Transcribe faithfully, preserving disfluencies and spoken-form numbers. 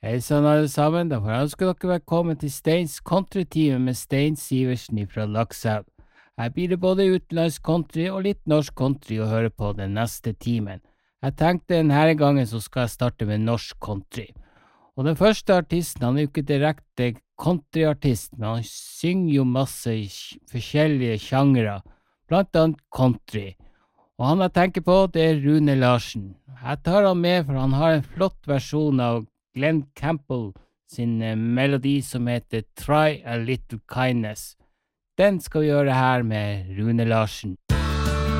Hei sann alle sammen, da får jeg ønske dere velkommen til Steins countrytime med Stein Sivertsen fra Lakselv. Her blir det både utenlandsk country og litt norsk country å høre på den neste timen. Jeg tenkte denne gangen så skal jeg starte med norsk country. Og den første artisten, han er jo ikke direkte countryartist, men han synger jo masse i sj- forskjellige sjangere, blant annet country. Og han jeg tenker på, det er Rune Larsen. Jeg tar han med, for han har en flott versjon av Glenn Campbell sin eh, melodi som heter Try a Little Kindness. Den skal vi gjøre her med Rune Larsen.